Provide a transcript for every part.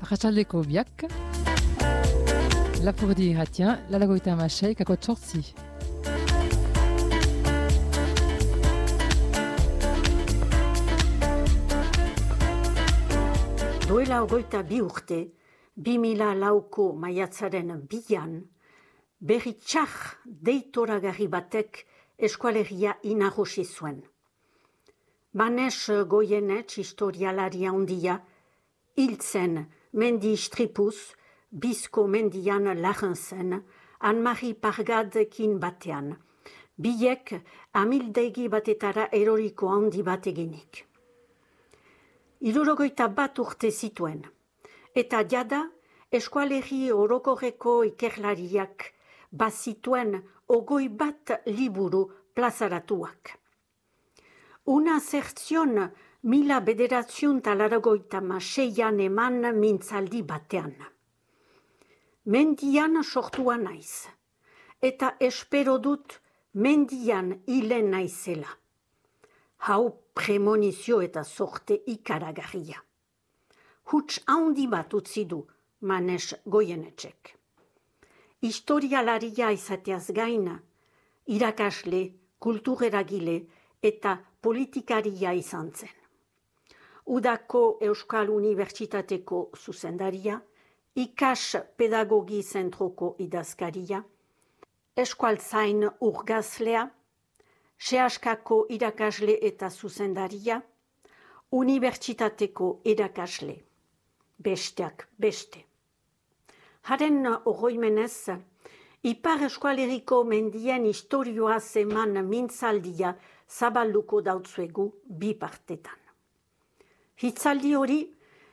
Arratsaldeko biak, Lapurdi irratia, lalagoita amasei, kako txortzi. Duela 22 urte, 2004ko maiatzaren 2an, berri txar deitoragarri batek eskualegia inagosi zuen. Manes Goyenetx historialaria handia, hiltzen mendi istripuz, bizko mendian lagen zen, Anne-Marie Pargadekin batean, biek amildegi batetara eroriko handi bat eginik. 61 urte zituen, eta jada eskualegi orokorreko ikerlariak bazituen 21 liburu plazaratuak. Una zertzion 1986an eman mintzaldi batean. Mendian sortua naiz, eta espero dut mendian hilen naizela. Hau premonizio eta sorte ikaragarria. Huts handi bat utzi du Manes Goyenetxek. Historialaria izateaz gaina, irakasle, kultureragile eta politikaria izan zen. Udako Euskal Unibertsitateko zuzendaria, ikas pedagogi zentroko idazkaria, eskualtzain urgazlea, sehaskako irakasle eta zuzendaria, unibertsitateko irakasle, besteak beste. Haren oroimenez, Ipar Eskualeriko mendien historioa zeman mintzaldia zabalduko dautzuegu bi partetan. Hitzaldi hori,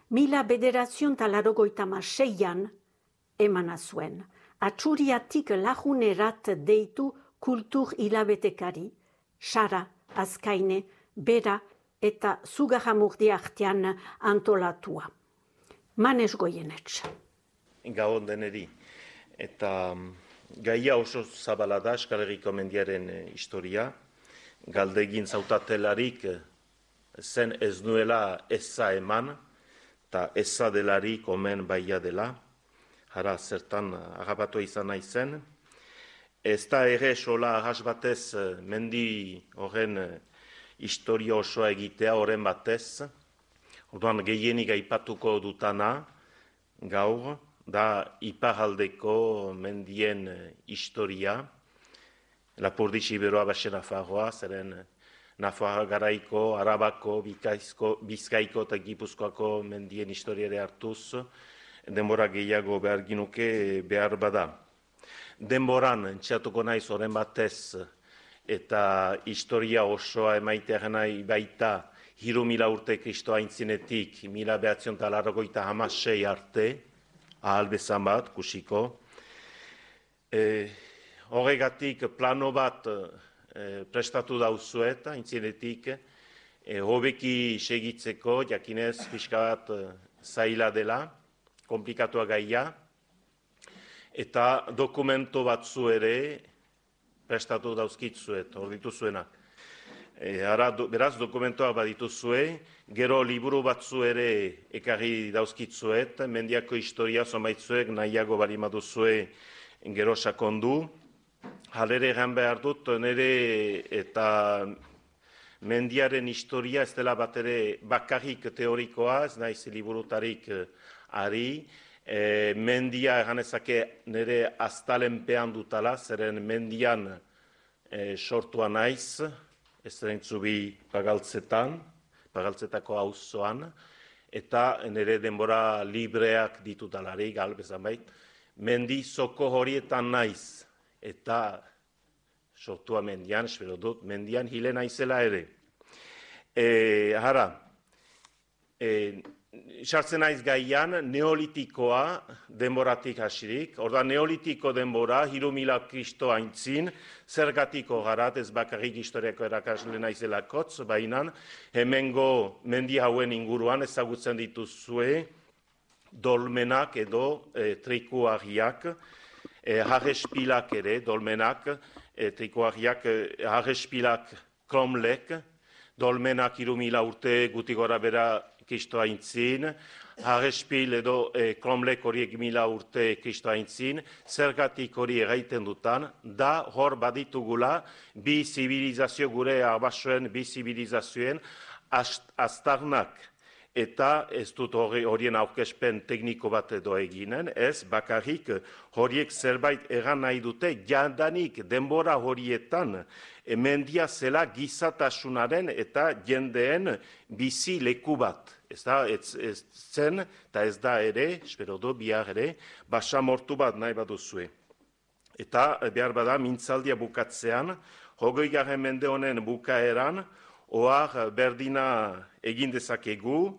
1986an emana zuen, atxuriatik lagunerat deitu kultur hilabetekari, Sara, Azkaine, Bera eta Zugarramurdi artean antolatua. Manes Goyenetx. Gabon deneri. Eta gaia oso zabala da Euskal Herriko mendiaren historia. Galdegin zautatelarik zen ez nuela eza eman, eta eza delarik omen baia dela. Hara zertan agapatu izan nahi zen. Ez da ere sola ahas batez mendi horren historia osoa egitea horren batez. Orduan gehienik aipatuko dutana gaur, da iparraldeko mendien historia. Lapurdi Iberoa baxe Nafarroa, zeren Nafarroa garaiko, Arabako, Bizkaiko eta Gipuzkoako mendien historiare hartuz, denbora gehiago behar ginuke behar bada. Denboran, entxatuko naiz horren batez, eta historia osoa emaitea nahi baita, 3000 urte Kristo aintzinetik, 1986 arte, ahal bezan bat, kusiko. Horregatik plano bat prestatu dauzuet, aintzinetik, hobeki segitzeko, jakinez pixka bat zaila dela, komplikatua gaia, eta dokumento batzu ere prestatu dauzkitzuet, hor dituzuenak. Beraz, dokumentoak badituzue, gero liburu batzu ere ekarri dauzkitzuet, mendiako historia zonbaitzuek nahiago balimaduzue gero sakondu. Halere egan behar dut, nire eta mendiaren historia ez dela bat ere bakarrik teorikoa, ez naiz liburutarik ari. Mendia eganezake nire aztalenpean dutala, zeren mendian sortua naiz, ez zentzubi pagaltzetako auzoan, eta nire denbora libreak ditutalarik, galbezan bait, mendi zoko horietan naiz, eta sortua mendian, espero dut, mendian hile naizela ere. Sartzen naiz gaian, neolitikoa denboratik hasirik. Orda neolitiko denbora, 3000 Kristo aintzin, zergatiko garat, ez bakarrik historiako erakasle naizelakotz, baina hemengo mendi hauen inguruan ezagutzen dituzue dolmenak edo trikuarriak, harrespilak ere, dolmenak, trikuarriak, harrespilak kromlek, dolmenak 3000 urte guti gora bera Kristo aintzin, Harrespil edo Kromlek horiek 1000 urte Kristo aintzin, zergatik hori erraiten dutan, da hor baditugula bi zibilizazio gure arbasoen, bi zibilizazioen aztarnak. Eta ez dut horien aurkezpen tekniko bat edo eginen, ez bakarrik horiek zerbait egan nahi dute, jadanik denbora horietan mendia zela gizatasunaren eta jendeen bizi leku bat. Ez zen, eta ez da ere, espero du, bihar ere, basamortu bat nahi baduzue. Eta behar bada, mintzaldia bukatzean, 20. mende honen bukaeran, ohar berdina egin dezakegu,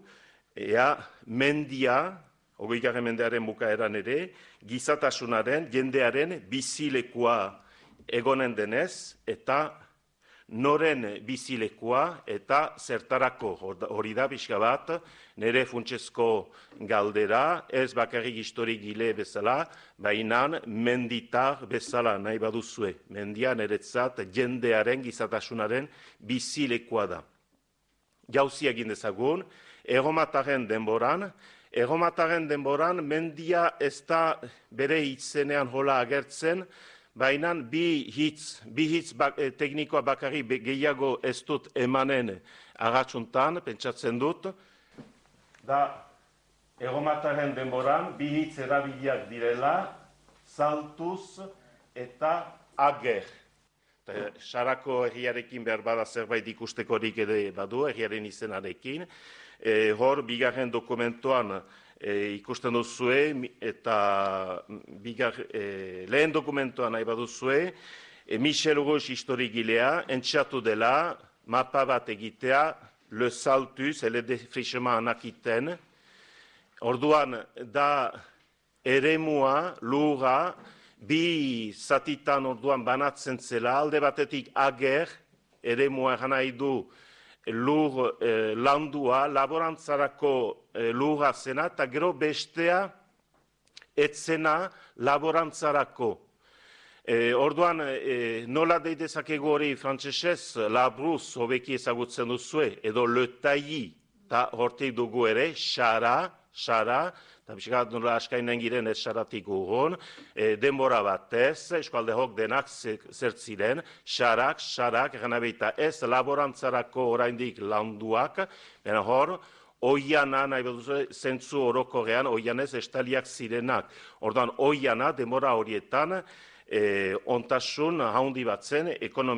mendia, 20. mendearen bukaeran ere, gizatasunaren, jendearen bizilekua egonen denez, eta noren bizilekua eta zertarako hori da pixka bat, nire funtsezko galdera, ez bakarrik historigile bezala, baina menditar bezala nahi baduzue. Mendia niretzat jendearen gizatasunaren bizilekua da. Jauzi egin dezagun, erromataren denboran mendia ez da bere hitzenean hola agertzen, baina bi hitz teknikoa bakarri gehiago ez dut emanen agatsuntan, pentsatzen dut, da erromataren denboran bi hitz erabiliak direla, saltuz eta ager. Sarako herriarekin behar bada zerbait ikustekorik ere badu, herriaren izenarekin. Hor, bigarren dokumentuan ikusten duzue, eta lehen dokumentuan nahi baduzue, Michel Rouge historigilea entxatu dela, mapa bat egitea, le saltus, le defrichement anakiten. Orduan, da eremua, lura, bi zatitan orduan banatzen zela, alde batetik ager, eremua egan nahi du lur landua, laborantzarako lurra zena, eta gero bestea etzena laborantzarako. Orduan, nola deidezakegu hori frantsesez, labruz hobeki ezagutzen duzue, edo le tailli, eta hortik dugu ere, xara, eta pixkat nola askainen giren ez xaratik urron, denbora batez, eskualde hok denak zertziren, xarak, egenabeita ez laborantzarako oraindik landuak, baina hor, oiana, nahi beduzu, zentzu orokorrean, oianez estaliak zirenak. Orduan, oiana, denbora horietan, ontasun haundi bat zen,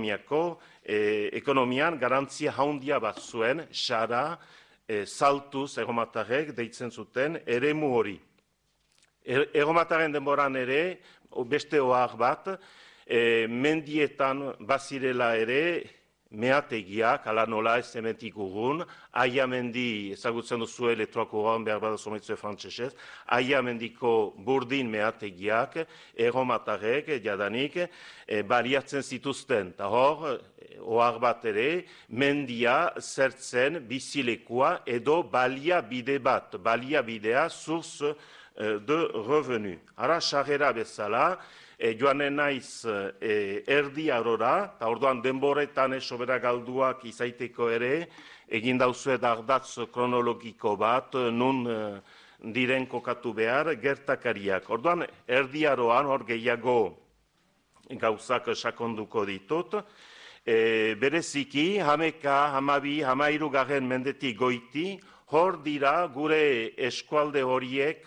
ekonomian garantzia haundia bat zuen, xara, saltuz erromatarrek deitzen zuten eremu hori. Erromataren denboran ere, beste ohar bat, mendietan bazirela ere, meategiak, ala nola ez hementik urrun, Aia mendi, ezagutzen duzue letroako horan behar bada somitzue frantsesez, Aia mendiko burdin meategiak, erromatarrek, jadanik, baliatzen zituzten. Ta hor, ohar bat ere, mendia zertzen bizilekua edo baliabide bat, baliabidea source de revenu. Ara, sarrera bezala, joanen naiz erdi arora, eta orduan denboretan sobera galduak izaiteko ere, egin dauzuet ardatz kronologiko bat, nun diren kokatu behar, gertakariak. Orduan, erdi aroan, hor gehiago gauzak sakonduko ditut, bereziki, 11, 12, 13 mendetik goiti, hor dira gure eskualde horiek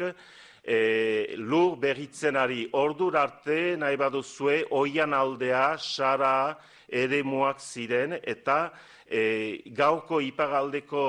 lur berritzenari ordur arte nahi baduzue oian aldea, xara, eremuak ziren, eta gaurko iparaldeko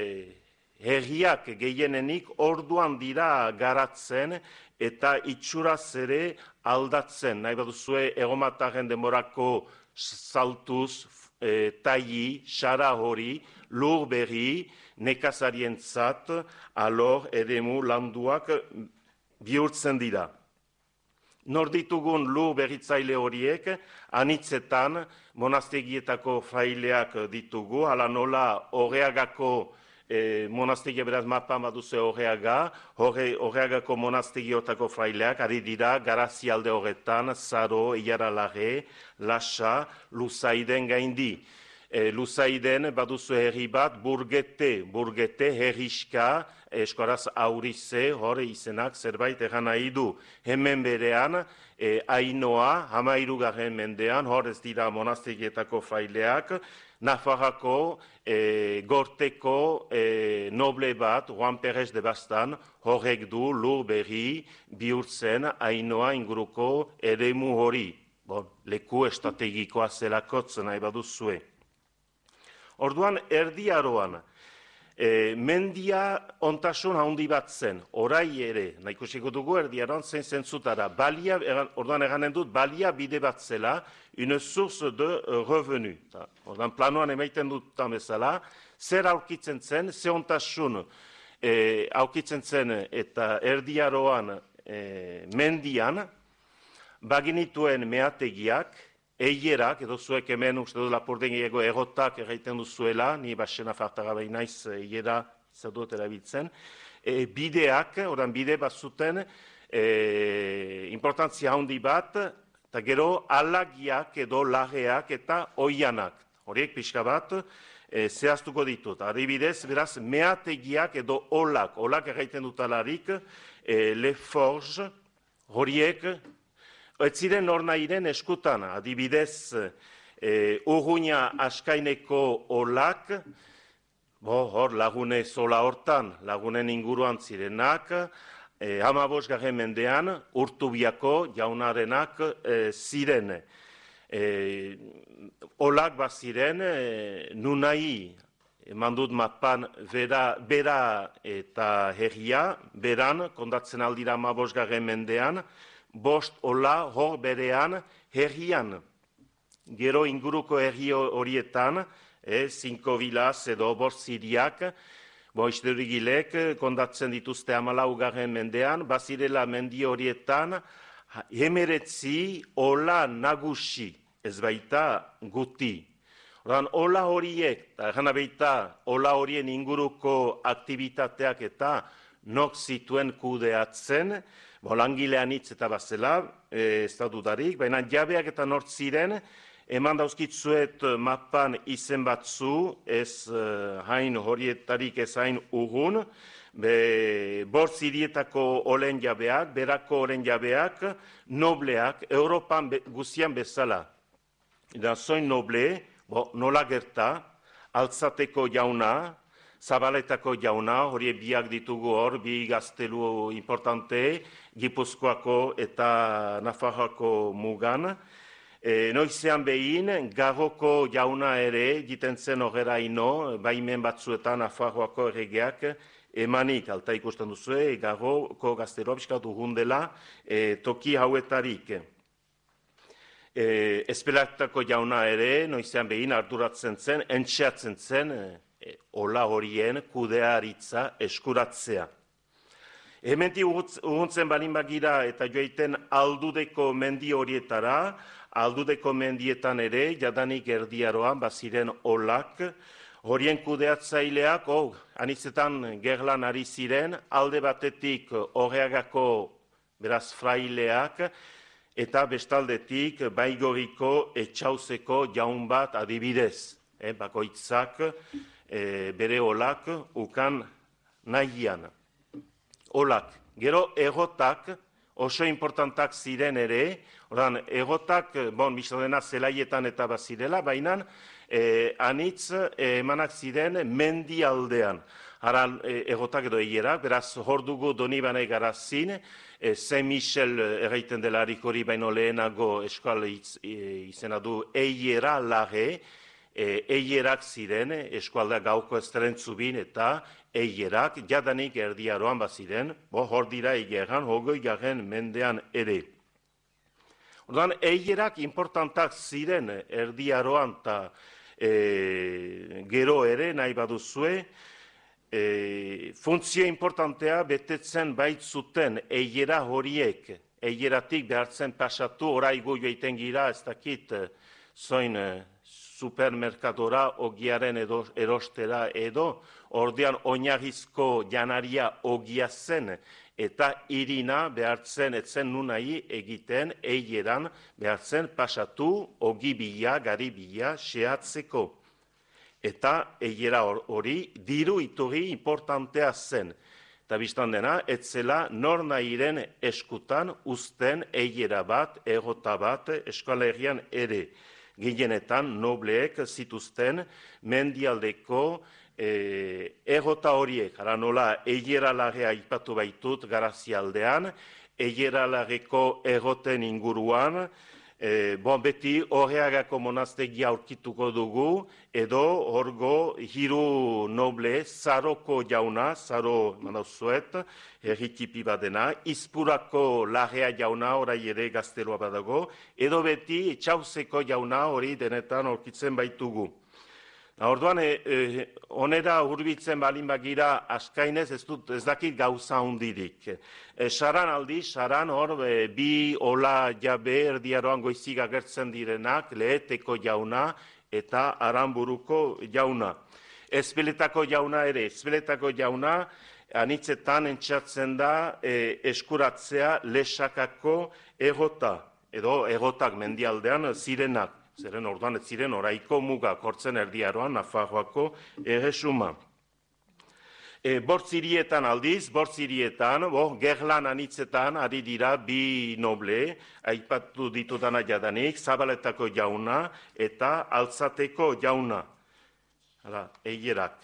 herriak gehienenik orduan dira garatzen eta itxuraz ere aldatzen. Nahi baduzue erromataren denborako saltuz, tailli, xara hori, lur berri, nekazarientzat, alor eremu landuak bihurtzen dira. Nor ditugun lur berritzaile horiek, anitzetan monastegietako fraileak ditugu, hala nola Horreagako monastegia beraz mapan baduze Horreaga, Horreagako monastegiotako fraileak, ari dira Garazialde horretan, Zaro, Iaralare, Lasa, Luzaiden gaindi. Luzaiden baduzu herri bat, burgete, herriska, eskoraz aurize, hor izenak zerbait egan nahi du. Hemen berean, Ainoa, 13. mendean, hor ez dira monastegietako fraileak, Nafarrako gorteko noble bat, Juan Pérez de Bastan, horrek du lur berri bihurtzen Ainoa inguruko eremu hori. Bon, leku estrategikoa zelakotzen nahi baduzue. Orduan, Erdi Aroan, mendia ontasun handi bat zen, orai ere, nahiko seko dugu Erdi Aroan zein zentzutara, orduan eganen dut, balia bide bat zela, une source de revenu. Orduan, planoan emaiten dutan bezala, zer aurkitzen zen, ze ontasun aurkitzen zen eta Erdi Aroan mendian, baginituen meategiak, eierak, edo zuek hemen uste dut lapurden gehiago egotak erraiten duzuela, ni basena fartara behin naiz eiera zadut erabiltzen, bideak, oran bide bat zuten, importantzia handi bat, eta gero alagiak edo lageak eta oianak. Horiek pixka bat, zehaztuko ditut. Adibidez, beraz, meategiak edo olak erraiten dutalarik, Le Forge, horiek, ez ziren ornairen eskutan, adibidez, Urruña askaineko olak, hor lagune zola hortan, lagunen inguruan zirenak, 15. mendean Urtubiako jaunarenak ziren. Olak bat ziren, nunai, eman dut mapan bera eta herria, beran, kondatzen aldira 15. mendean, 5 ola hor berean herrian. Gero inguruko herri horietan, 5 vilaz edo 5 ziriak, historigilek kondatzen dituzte 14. mendean, bazirela mendi horietan, 19 ola nagusi, ez baita guti. Ola horiek, eta gana baita, ola horien inguruko aktivitateak eta nok zituen kudeatzen, langilean hitz eta bazela, ez da dudarik, baina jabeak eta nort ziren, eman dauzkitzuet mapan izen batzu, ez hain horietarik ez hain urrun, 5 hirietako olen jabeak, berako olen jabeak, nobleak, Europan guzian bezala. Eta zoin noble, nola gerta, Altzateko jauna, Zabaletako jauna, hori biak ditugu hor, bi gaztelu importante, Gipuzkoako eta Nafarroako mugan. Noizean behin, Garroko jauna ere, jiten zen horrela ino, baimen batzuetan Nafarroako erregeak, emanik, alta ikusten duzue, Garroko gazteloa biskatu gundela, toki hauetarik. Espelatako jauna ere, noizean behin, arduratzen zen, entxeatzen zen, ola horien kudearitza eskuratzea. Hementik urruntzen balin bagira eta joaiten Aldudeko mendi horietara, Aldudeko mendietan ere, jadanik Erdi Aroan baziren olak, horien kudeatzaileak, anitzetan gerlan ari ziren, alde batetik Horreagako beraz fraileak, eta bestaldetik Baigoriko etxauzeko jaun bat adibidez, bakoitzak, bere olak ukan nahian. Olak. Gero egotak oso importantak ziren ere, egotak, misodena zelaietan eta bazirela, baina anitz emanak ziren mendi aldean. Hara egotak edo eierak, beraz hor dugu Donibane garazin, Saint Michel erraiten delarik hori baino lehenago eskual izena du eiera lage, eierak ziren, eskualda gauko estrentzubin eta eierak, jadanik Erdi Aroan baziren, hor dira eieran, 20. mendean ere. Orduan, eierak importantak ziren Erdi Aroan eta gero ere nahi baduzue, funtzio importantea betetzen baitzuten eiera horiek, eieratik behartzen pasatu, oraigu joiten gira, ez dakit, zoin supermerkadora ogiaren erostera edo, ordean oinarrizko janaria ogia zen, eta irina behartzen etzen nunai egiten, eieran behartzen pasatu ogi bila, gari bila, sehatzeko. Eta eiera hori diru iturri importantea zen. Eta biztan dena, etzela nor nahiren eskutan uzten eiera bat, egota bat, Euskal Herrian ere. Gehienetan nobleek zituzten mendialdeko egota horiek. Hara nola, eiera lagea ipatu baitut Garazialdean, eiera lageko egoten inguruan, beti Horreagako monastegia aurkituko dugu, edo horgo hiru noble, Zaroko jauna, Zaro manauzuet, herritipi badena, Izpurako lagea jauna, orai ere gazteloa badago, edo beti Txauzeko jauna hori denetan aurkitzen baitugu. Orduan, onera hurbitzen balin bagira askainez ez dakit gauza hundirik. Saran aldi, saran hor bi ola jabe erdiaroan goizik agertzen direnak, Leheteko jauna eta Aranburuko jauna. Ezpeletako jauna ere, Ezpeletako jauna anitzetan entxatzen da eskuratzea Lesakako egota, edo egotak mendialdean zirenak. Zeren orduan ez ziren oraiko mugak hortzen erdiaroan Nafarroako erresuma. Bortzirietan aldiz, gerlan anitzetan ari dira bi noble, aipatu ditudana jadanik, Zabaletako jauna eta Altzateko jauna. Hala, eierak.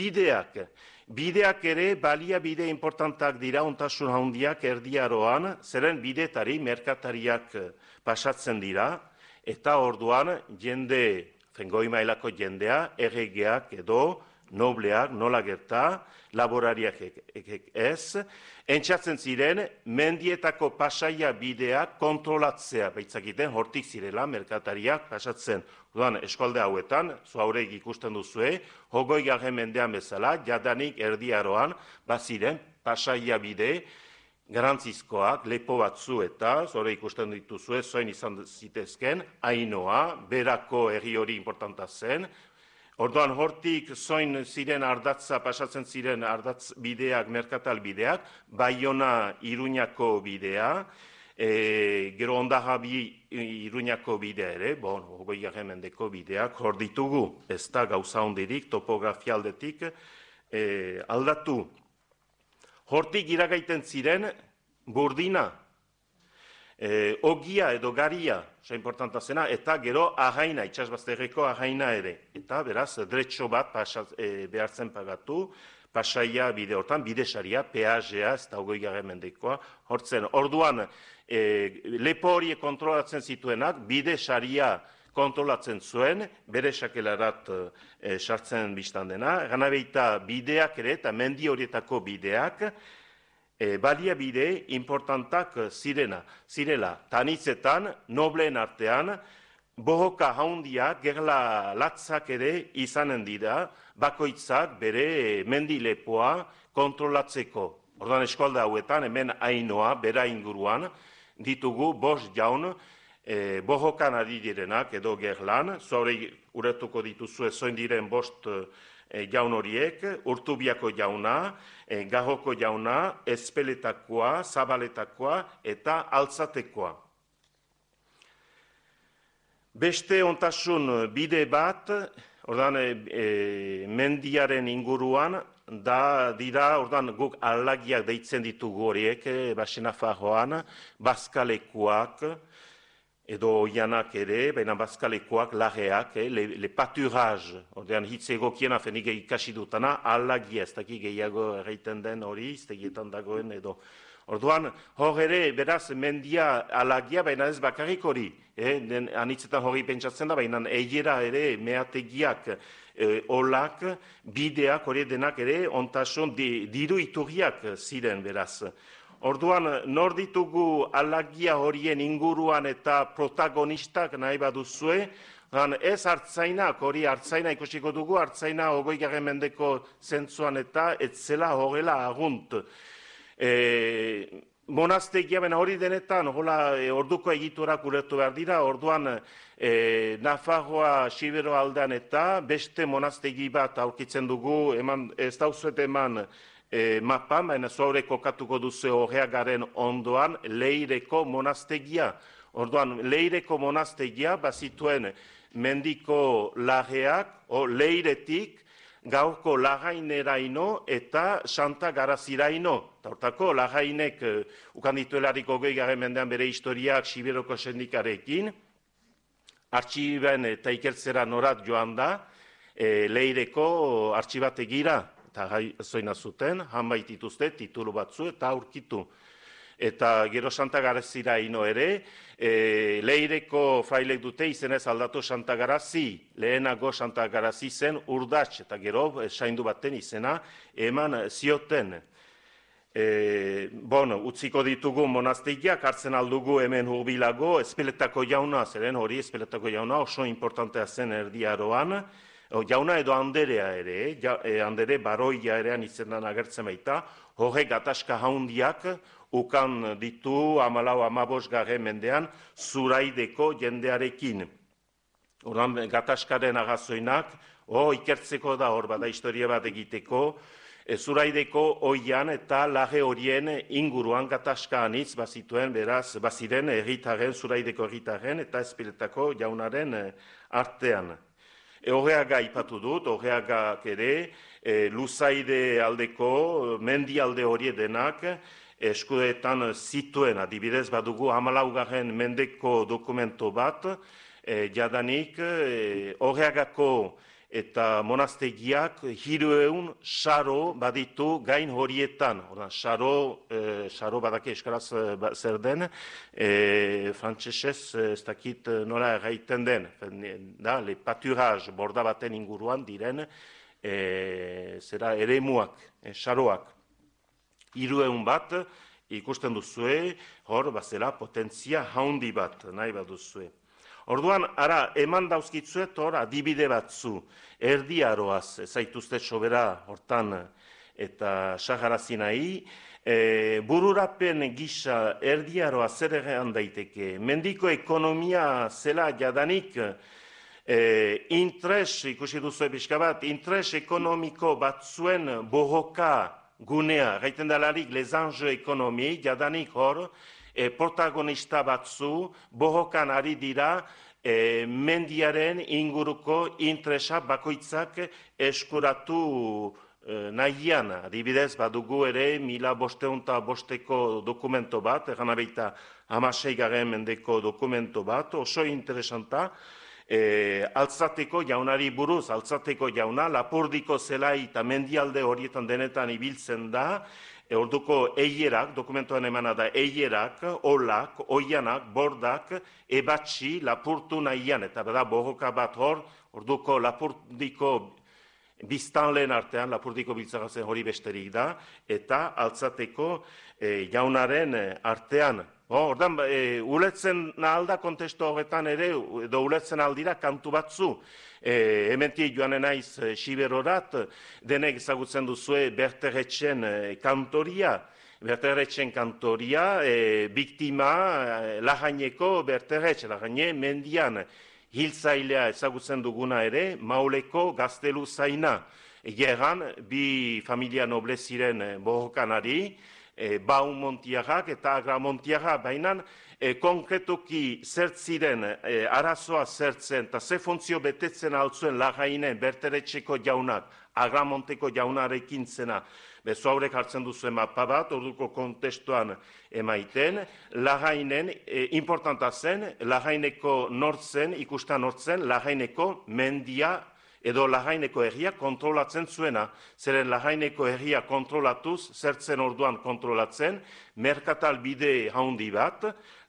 Bideak ere baliabide importantak dira ontasun handiak erdiaroan, zeren bidetari merkatariak pasatzen dira, eta orduan jende, goi mailako jendea, erregeak edo nobleak nola gerta, laborariak ez, entxatzen ziren mendietako pasaia bideak kontrolatzea, baitzakiten hortik zirela merkatariak pasatzen. Orduan, eskualde hauetan, zu haurek ikusten duzue, 20. mendean bezala, jadanik erdiaroan, baziren pasaia bide, garantzizkoak, lepo batzu eta, zore ikusten dituzue, zoin izan zitezken, Ainoa, berako herri hori importanta zen. Orduan, hortik zoin ziren ardatza, pasatzen ziren ardatz bideak, merkatal bideak, Baiona Iruñako bidea, gero Ondarrabi Iruñako bidea ere, 20. mendeko bideak hor ditugu, ez da gauza hondirik, topografialdetik aldatu. Hortik iragaiten ziren burdina, ogia edo garia, importanta zena, eta gero ahaina, itxasbazterreko ahaina ere. Eta beraz, dretxo bat behartzen pagatu, pasaia bide hortan, bidesaria, peajea, ez da 20. mendekoa, hortzen. Orduan, lepo horiek kontrolatzen zituenak, bidesaria kontrolatzen zuen, bere sakelarat sartzen biztan dena, ganabeita bideak ere eta mendi horietako bideak, baliabide importantak zirela. Tanitzetan, nobleen artean, bohoka haundiak, gerla latzak ere izanen dira, bakoitzak bere mendilepoa kontrolatzeko. Orduan eskualde hauetan, hemen Ainoa, bera inguruan, ditugu 5 jaun, bohokan ari direnak edo gerlan, zuaurei uretuko dituzue zoin diren 5 jaun horiek, Urtubiako jauna, Garroko jauna, Ezpeletakoa, Zabaletakoa eta Altzatekoa. Beste ontasun bide bat, ordan mendiaren inguruan, dira, ordan guk alagiak deitzen ditugu horiek, Baxenafarroan, bazkalekuak, edo oianak ere, baina bazkalekuak, lageak, le pâturage, ordean hitz egokiena fenik ikasi dutana, alagia, ez daki gehiago erreiten den hori, iztegietan dagoen edo. Orduan, hor ere, beraz, mendia alagia, baina ez bakarrik hori, anitzetan hori pentsatzen da, baina eiera ere, meategiak, olak, bideak, hori denak ere, ontasun diru iturriak ziren, beraz. Orduan, nor ditugu alagia horien inguruan eta protagonistak nahi baduzue, ez hartzainak, hori hartzaina ikusiko dugu, hartzaina 20. mendeko zentzuan eta etzela horrela agunt. Monastegia, bena hori denetan, orduko egiturak ulertu behar dira, orduan Nafarroa Xibero aldean eta beste monastegi bat aurkitzen dugu, ez dauzuet eman mapan, baina zuaure kokatuko duzu Horreagaren ondoan, Leireko monastegia. Orduan, Leireko monastegia bazituen mendiko lageak, leiretik, gaurko lagaineraino eta Santa Garaziraino. Eta hortako lagainek ukan dituelarik 20. mendean bere historiak Siberoko sendikarekin, artxiben eta ikertzera norat joan da, leireko artxibategira, eta zoina zuten, hanbait dituzte, titulu batzu eta aurkitu. Eta gero Santa Garaziraino ere, leireko frailek dute izenez aldatu Santa Garazi, lehenago Santa Garazi zen urdatx, eta gero saindu baten izena eman zioten. Utziko ditugu monastegiak, hartzen aldugu hemen hurbilago, Ezpeletako jauna, zeren hori Ezpeletako jauna oso importantea zen Erdi Aroan, jauna edo anderea ere, andere baroia erean izenan agertzen baita, horrek gatazka haundiak ukan ditu 14-15 mendean Zuraideko jendearekin. Ordan gatazkaren agazoinak, ikertzeko da hor bada historia bat egiteko, Zuraideko oian eta lage horien inguruan gatazka anitz bazituen, beraz, baziren erritaren, Zuraideko erritaren eta Ezpeletako jaunaren artean. Horreaga ipatu dut, horreagak ere, Luzaide aldeko, mendi alde hori denak, eskudeetan zituen, adibidez badugu 14. mendeko dokumento bat, jadanik horreagako eta monastegiak 300 saro baditu gain horietan. Saro badaki eskaraz zer den, frantsesez ez dakit nola erraiten den, le pâturage borda baten inguruan diren eremuak, saroak. 300 bat ikusten duzue, hor bazela potentzia haundi bat nahi baduzue. Orduan, ara, eman dauzkitzuet hor adibide batzu, Erdi Aroaz, zaituzte sobera hortan eta sagarazi nahi, bururapen gisa Erdi Aroa zer egean daiteke, mendiko ekonomia zela jadanik, ikusi duzu pixka bat, interes ekonomiko batzuen bohoka gunea, gaiten dalarik les enjeux ekonomi, jadanik hor, protagonista batzu bohokan ari dira mendiaren inguruko interesa bakoitzak eskuratu nahian. Adibidez, badugu ere 1505 dokumento bat, egan abeita 16. mendeko dokumento bat, oso interesanta, Altzateko jaunari buruz, Altzateko jauna, Lapurdiko zelai eta mendialde horietan denetan ibiltzen da, orduko eierak, dokumentuan emana da eierak, olak, oianak, bordak, ebatxi, lapurtu nahian, eta bada bohoka bat hor, orduko Lapurdiko biztanleen artean, Lapurdiko biltzagazen hori besterik da, eta Altzateko jaunaren artean. Ordan, uletzen alda kontestu horretan ere, edo uletzen aldira kantu batzu. Hementik joanen naiz Siberorat, denek ezagutzen duzue Berteretxen kantoria. Berteretxen kantoria, biktima Lajaineko Berteretx, Lajaine mendian hiltzailea ezagutzen duguna ere, Mauleko gaztelu zaina. Gerran, bi familia noble ziren bohokanari, Baumontiagak eta Agramontiagak, baina konkretuki zertziren arazoa zertzen eta ze funtzio betetzen altzuen Lajainen Berteretxeko jaunak, Agramonteko jaunarekin zena, bezu haurek hartzen duzuen mapa bat, orduko kontestuan emaiten, Lajainen importanta zen, Lajaineko nortzen, ikusten nortzen, Lajaineko mendia edo Lajaineko herria kontrolatzen zuena. Zeren Lajaineko herria kontrolatuz, zertzen orduan kontrolatzen, merkatal bide haundi bat,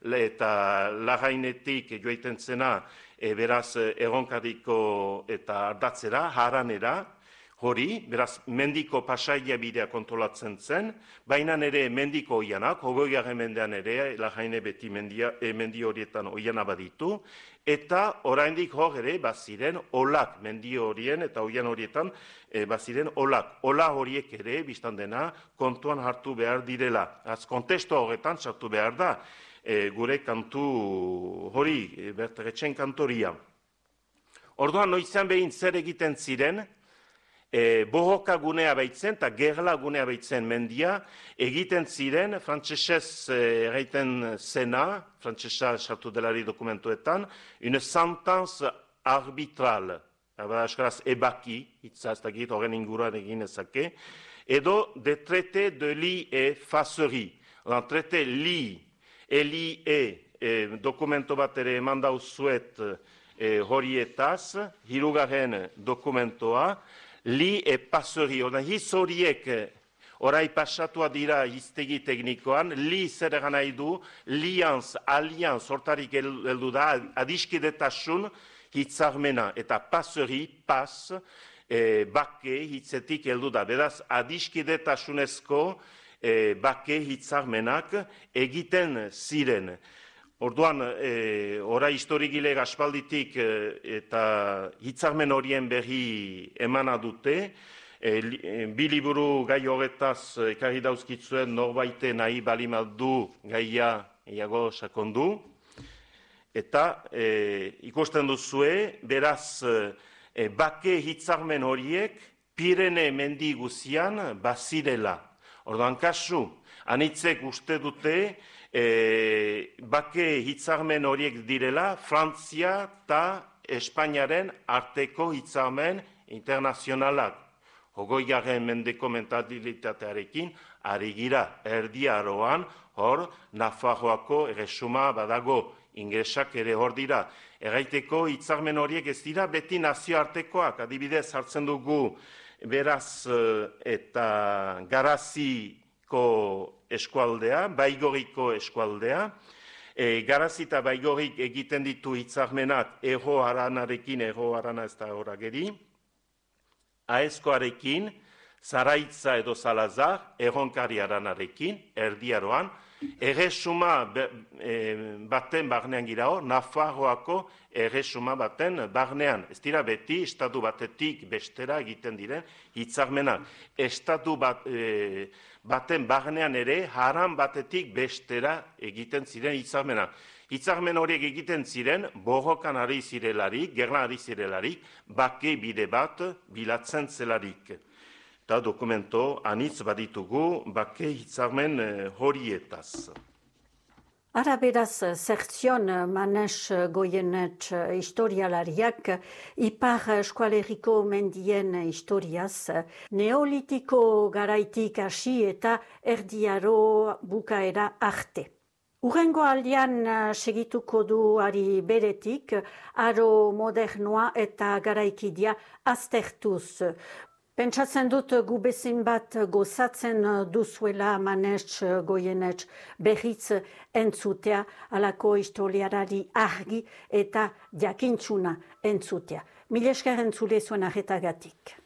eta Lajainetik joaiten zena, beraz, Erronkadiko eta Ardatzera, Haranera, hori, beraz, mendiko pasaia bidea kontrolatzen zen, baina ere mendiko oianak, 20. mendean ere, Lajaine beti mendi horietan oiana baditu, eta oraindik hor ere baziren olak, mendi horien eta oian horietan baziren olak. Ola horiek ere, biztan dena, kontuan hartu behar direla. Az kontestu horretan sartu behar da, gure kantu hori, Berteretxen kantoria. Orduan, noizan behin zer egiten ziren, bohoka gunea baitzen eta gerla gunea baitzen mendia, egiten ziren, frantsesez egiten zena, frantsesa sartu delari dokumentuetan, une sentence arbitral, euskaraz ebaki, hitza ez dakit horren inguruan egin ezake, edo de traité de lie et facerie. Odan, traité lie et lie dokumento bat ere eman dauzuet horietaz, hirugarren dokumentoa, lie et facerie. Odan, hitz horiek orai pasatua dira hiztegi teknikoan, li zer egan nahi du, lianz, alianz, hortarik heldu da, adiskidetasun hitzarmena, eta paseri, pas, bake hitzetik heldu da. Beraz, adiskidetasunezko bake hitzarmenak egiten ziren. Orduan, ora historigile aspalditik eta hitzarmen horien berri emana dute, bi liburu gai horretaz ekarri dauzkitzuen norbaite nahi balimaldu gaia iago sakondu. Eta ikusten duzue, beraz, bake hitzarmen horiek Pirene mendi guzian bazirela. Orduan kasu, anitzek uste dute bake hitzarmen horiek direla Frantzia eta Espainiaren arteko hitzarmen internazionalak. 20. mendeko mentalitatearekin ari gira Erdi Aroan, hor Nafarroako erresuma badago, ingresak ere hor dira. Erraiteko hitzarmen horiek ez dira beti nazioartekoak, adibidez hartzen dugu beraz eta Garaziko eskualdea, Baigoriko eskualdea. Garazi eta Baigorik egiten ditu hitzarmenak Ego Aranarekin, Ego Arana ez da horageri, Aezkoarekin, Zaraitza edo Salazar, Erronkari Aranarekin, Erdi Aroan, erresuma baten barnean gira hor, Nafarroako erresuma baten barnean. Ez dira beti, estatu batetik bestera egiten diren hitzarmenak. Estatu baten barnean ere, haran batetik bestera egiten ziren hitzarmenak. Hitzarmen horiek egiten ziren, borrokan ari zirelarik, gerlan ari zirelarik, bake bide bat bilatzen zelarik. Eta dokumento anitz baditugu bake hitzarmen horietaz. Ara beraz, Zertzion Manes Goyenetx historialariak Ipar Eskualeriko mendien historiaz, neolitiko garaitik hasi eta Erdi Aro bukaera arte. Urrengo aldian segituko du ari beretik, aro modernoa eta garaikidia aztertuz. Pentsatzen dut gu bezin bat gozatzen duzuela Manes Goyenetx berriz entzutea, alako historiarari argi eta jakintsuna entzutea. Mil esker entzule zuen arretagatik.